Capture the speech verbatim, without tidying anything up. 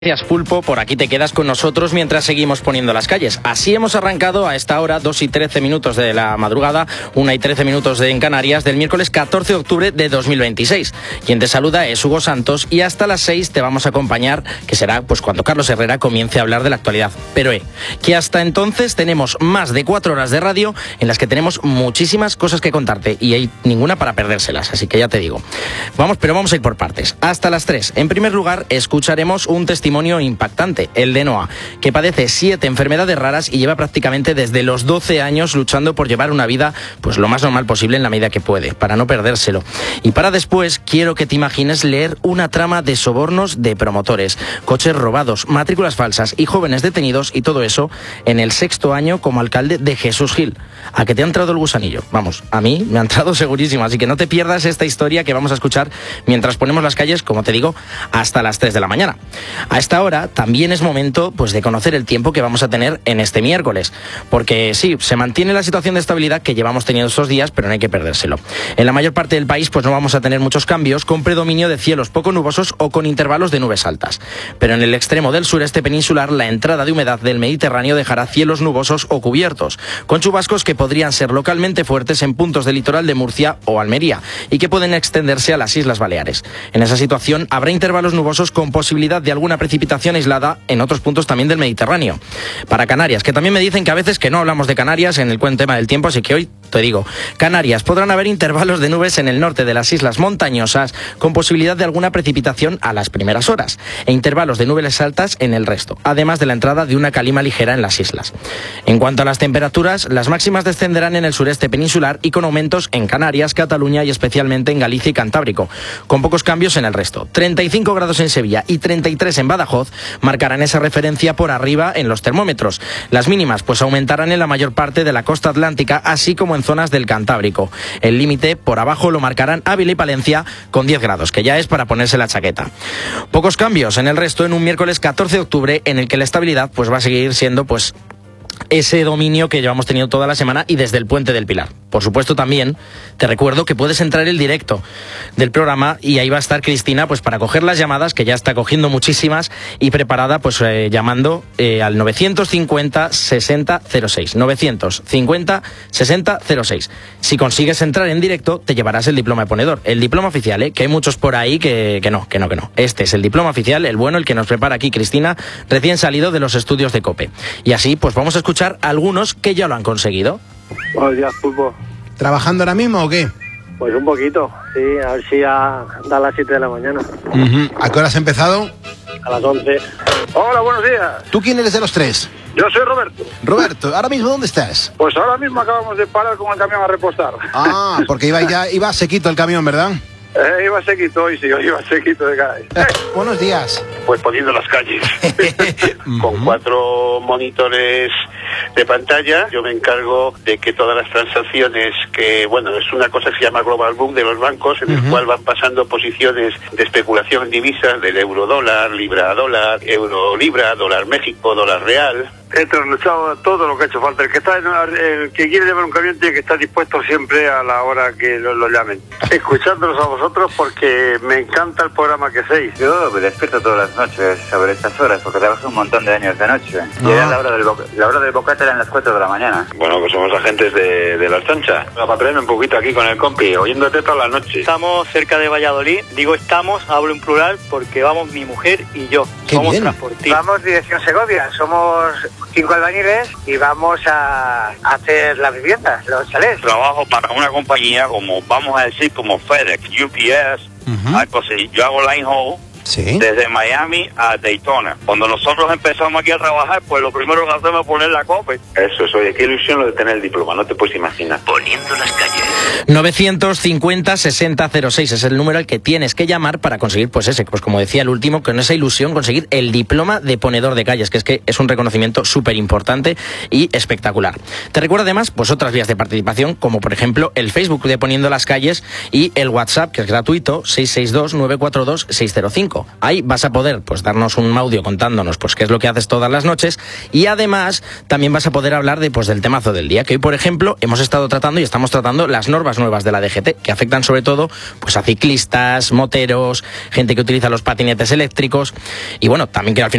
Gracias, Pulpo, por aquí te quedas con nosotros mientras seguimos poniendo las calles. Así hemos arrancado a esta hora, dos y trece minutos de la madrugada, una y trece minutos de en Canarias, del miércoles catorce de octubre de dos mil veintiséis. Quien te saluda es Hugo Santos y hasta las seis te vamos a acompañar, que será pues cuando Carlos Herrera comience a hablar de la actualidad. Pero eh, que hasta entonces tenemos más de cuatro horas de radio en las que tenemos muchísimas cosas que contarte y hay ninguna para perdérselas, así que ya te digo. Vamos, pero vamos a ir por partes. Hasta las tres. En primer lugar, escucharemos un testimonio impactante, el de Noa, que padece siete enfermedades raras y lleva prácticamente desde los doce años luchando por llevar una vida pues lo más normal posible en la medida que puede, para no perdérselo. Y para después, quiero que te imagines leer una trama de sobornos de promotores, coches robados, matrículas falsas y jóvenes detenidos, y todo eso en el sexto año como alcalde de Jesús Gil. ¿A que te ha entrado el gusanillo? Vamos, a mí me ha entrado segurísimo, así que no te pierdas esta historia que vamos a escuchar mientras ponemos las calles, como te digo, hasta las tres de la mañana. A esta hora también es momento pues de conocer el tiempo que vamos a tener en este miércoles, porque sí, se mantiene la situación de estabilidad que llevamos teniendo estos días, pero no hay que perdérselo. En la mayor parte del país pues no vamos a tener muchos cambios, con predominio de cielos poco nubosos o con intervalos de nubes altas. Pero en el extremo del sureste peninsular, la entrada de humedad del Mediterráneo dejará cielos nubosos o cubiertos, con chubascos que podrían ser localmente fuertes en puntos del litoral de Murcia o Almería y que pueden extenderse a las Islas Baleares. En esa situación habrá intervalos nubosos con posibilidad de alguna precipitación aislada en otros puntos también del Mediterráneo. Para Canarias, que también me dicen que a veces que no hablamos de Canarias en el buen tema del tiempo, así que hoy te digo, Canarias, podrán haber intervalos de nubes en el norte de las islas montañosas con posibilidad de alguna precipitación a las primeras horas e intervalos de nubes altas en el resto, además de la entrada de una calima ligera en las islas. En cuanto a las temperaturas, las máximas descenderán en el sureste peninsular y con aumentos en Canarias, Cataluña y especialmente en Galicia y Cantábrico, con pocos cambios en el resto. treinta y cinco grados en Sevilla y treinta y tres en Badajoz marcarán esa referencia por arriba en los termómetros. Las mínimas pues aumentarán en la mayor parte de la costa atlántica, así como en zonas del Cantábrico. El límite por abajo lo marcarán Ávila y Palencia con diez grados, que ya es para ponerse la chaqueta. Pocos cambios en el resto en un miércoles catorce de octubre en el que la estabilidad pues va a seguir siendo pues ese dominio que llevamos teniendo toda la semana y desde el Puente del Pilar. Por supuesto, también te recuerdo que puedes entrar el directo del programa y ahí va a estar Cristina pues para coger las llamadas, que ya está cogiendo muchísimas, y preparada pues eh, llamando eh, al novecientos cincuenta sesenta cero seis. novecientos cincuenta sesenta cero seis. Si consigues entrar en directo, te llevarás el diploma de ponedor. El diploma oficial, ¿eh? Que hay muchos por ahí que, que no, que no, que no. Este es el diploma oficial, el bueno, el que nos prepara aquí Cristina, recién salido de los estudios de COPE. Y así pues vamos a escuchar a algunos que ya lo han conseguido. Buenos días, Pulpo. ¿Trabajando ahora mismo o qué? Pues un poquito, sí, a ver si ya da las siete de la mañana. Uh-huh. ¿A qué hora has empezado? A las once. Hola, buenos días. ¿Tú quién eres de los tres? Yo soy Roberto. Roberto, ¿ahora mismo dónde estás? Pues ahora mismo acabamos de parar con el camión a repostar. Ah, porque iba ya iba sequito el camión, ¿verdad? Eh, iba sequito hoy, sí, iba sequito de calle. Eh, buenos días. Pues poniendo las calles. Con cuatro monitores de pantalla, yo me encargo de que todas las transacciones, que bueno, es una cosa que se llama Global Book de los bancos, en el uh-huh. cual van pasando posiciones de especulación en divisas, del euro dólar, libra dólar, euro libra, dólar México, dólar real. He trasluchado todo lo que ha hecho falta. El que está en una, el que quiere llevar un camión tiene que estar dispuesto siempre a la hora que lo, lo llamen. Escuchándolos a vosotros porque me encanta el programa que hacéis. Yo me despierto todas las noches sobre estas horas porque trabajo un montón de años de noche. Y era la hora del boca, la hora del bocata era en las cuatro de la mañana. Bueno, pues somos agentes de, de la Archancha. Para aprender un poquito aquí con el compi, oyéndote toda la noche. Estamos cerca de Valladolid. Digo estamos, hablo en plural porque vamos mi mujer y yo. Qué somos bien. transportistas. Vamos dirección Segovia. Somos cinco albañiles y vamos a hacer las viviendas, los chalés. Trabajo para una compañía como, vamos a decir, como FedEx, U P S. Uh-huh. Ay, pues yo hago line haul. Sí. Desde Miami a Daytona. Cuando nosotros empezamos aquí a trabajar, pues lo primero que hacemos es poner la COPE. Eso es, oye, qué ilusión lo de tener el diploma, no te puedes imaginar. Poniendo las calles. novecientos cincuenta sesenta cero seis es el número al que tienes que llamar para conseguir, pues ese, pues como decía el último, con esa ilusión, conseguir el diploma de ponedor de calles, que es que es un reconocimiento súper importante y espectacular. Te recuerdo además, pues otras vías de participación, como por ejemplo el Facebook de Poniendo las Calles y el WhatsApp, que es gratuito, seis seis dos nueve cuatro dos seis cero cinco. cinco. Ahí vas a poder pues darnos un audio contándonos pues qué es lo que haces todas las noches, y además también vas a poder hablar de, pues, del temazo del día, que hoy, por ejemplo, hemos estado tratando y estamos tratando las normas nuevas de la D G T, que afectan sobre todo pues a ciclistas, moteros, gente que utiliza los patinetes eléctricos, y bueno, también que al final